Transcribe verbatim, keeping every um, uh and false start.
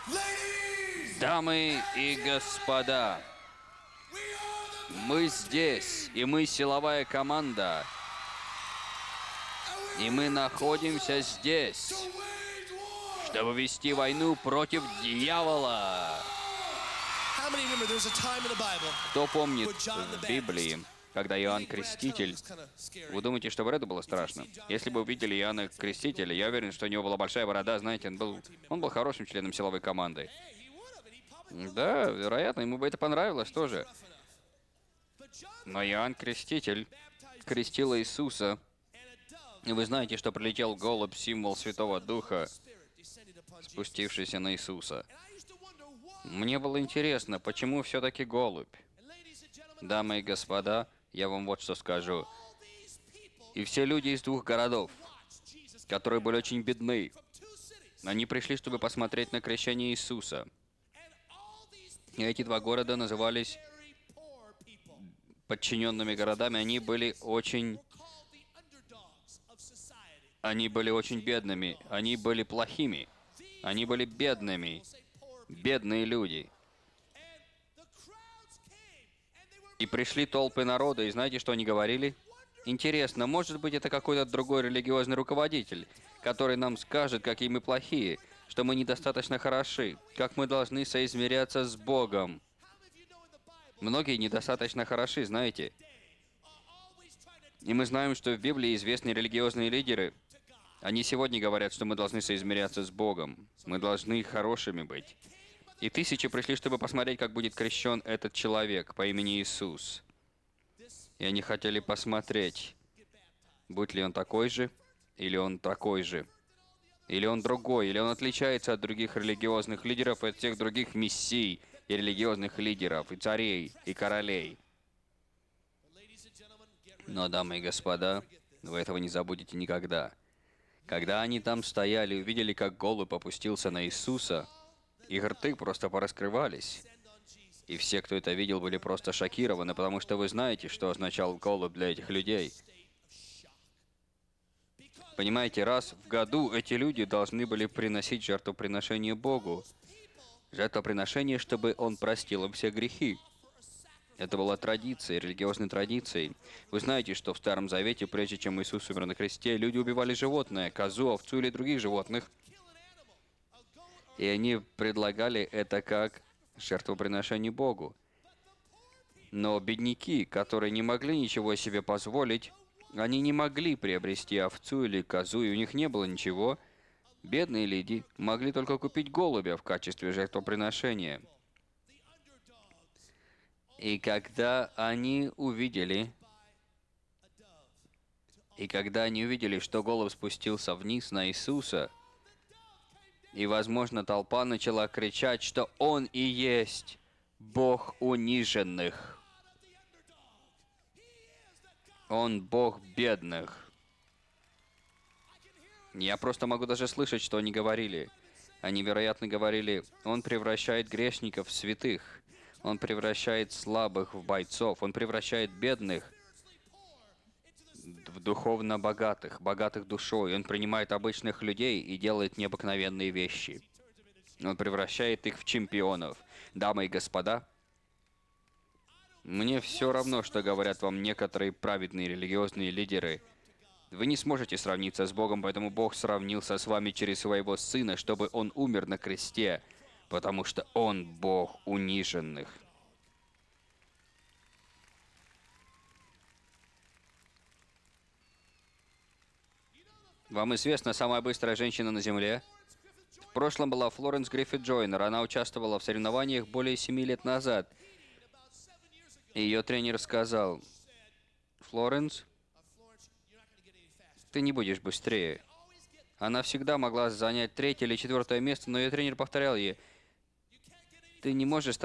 Дамы и господа, мы здесь, и мы силовая команда, и мы находимся здесь, чтобы вести войну против дьявола. Кто помнит в Библии, когда Иоанн Креститель... Вы думаете, что Брэду было страшно? Если бы увидели Иоанна Крестителя, я уверен, что у него была большая борода, знаете, он был, он был хорошим членом силовой команды. Да, вероятно, ему бы это понравилось тоже. Но Иоанн Креститель крестил Иисуса, и вы знаете, что прилетел голубь, символ Святого Духа, спустившийся на Иисуса. Мне было интересно, почему все-таки голубь? Дамы и господа, я вам вот что скажу. И все люди из двух городов, которые были очень бедны, они пришли, чтобы посмотреть на крещение Иисуса. И эти два города назывались подчиненными городами. Они были очень... Они были очень бедными. Они были плохими. Они были бедными. Бедные люди. И пришли толпы народа, и знаете, что они говорили? Интересно, может быть, это какой-то другой религиозный руководитель, который нам скажет, какие мы плохие, что мы недостаточно хороши, как мы должны соизмеряться с Богом. Многие недостаточно хороши, знаете. И мы знаем, что в Библии известные религиозные лидеры, они сегодня говорят, что мы должны соизмеряться с Богом. Мы должны хорошими быть. И тысячи пришли, чтобы посмотреть, как будет крещен этот человек по имени Иисус. И они хотели посмотреть, будет ли он такой же, или он такой же, или он другой, или он отличается от других религиозных лидеров, и от всех других мессий, и религиозных лидеров, и царей, и королей. Но, дамы и господа, вы этого не забудете никогда. Когда они там стояли и увидели, как голубь опустился на Иисуса, их рты просто пораскрывались. И все, кто это видел, были просто шокированы, потому что вы знаете, что означал голубь для этих людей. Понимаете, раз в году эти люди должны были приносить жертвоприношение Богу. Жертвоприношение, чтобы Он простил им все грехи. Это была традицией, религиозной традицией. Вы знаете, что в Старом Завете, прежде чем Иисус умер на кресте, люди убивали животное, козу, овцу или других животных. И они предлагали это как жертвоприношение Богу. Но бедняки, которые не могли ничего себе позволить, они не могли приобрести овцу или козу, и у них не было ничего. Бедные люди могли только купить голубя в качестве жертвоприношения. И когда они увидели, и когда они увидели, что голубь спустился вниз на Иисуса, и, возможно, толпа начала кричать, что Он и есть Бог униженных. Он Бог бедных. Я просто могу даже слышать, что они говорили. Они, вероятно, говорили, Он превращает грешников в святых. Он превращает слабых в бойцов. Он превращает бедных в духовно богатых, богатых душой. Он принимает обычных людей и делает необыкновенные вещи. Он превращает их в чемпионов. Дамы и господа, мне все равно, что говорят вам некоторые праведные религиозные лидеры. Вы не сможете сравниться с Богом, поэтому Бог сравнился с вами через своего Сына, чтобы Он умер на кресте, потому что Он Бог униженных. Вам известна самая быстрая женщина на Земле? В прошлом была Флоренс Гриффит Джойнер. Она участвовала в соревнованиях более семи лет назад. И ее тренер сказал: «Флоренс, ты не будешь быстрее». Она всегда могла занять третье или четвертое место, но ее тренер повторял ей: «Ты не можешь